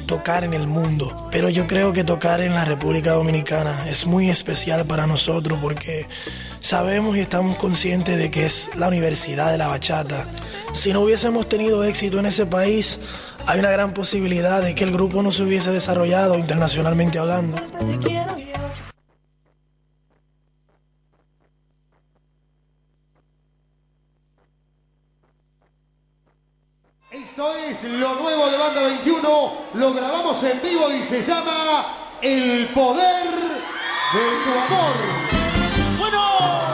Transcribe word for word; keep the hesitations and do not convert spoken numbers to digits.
tocar en el mundo, pero yo creo que tocar en la República Dominicana es muy especial para nosotros porque sabemos y estamos conscientes de que es la universidad de la bachata. Si no hubiésemos tenido éxito en ese país, hay una gran posibilidad de que el grupo no se hubiese desarrollado internacionalmente hablando. Esto es lo nuevo de Banda veintiuno, lo grabamos en vivo y se llama El Poder de Tu Amor.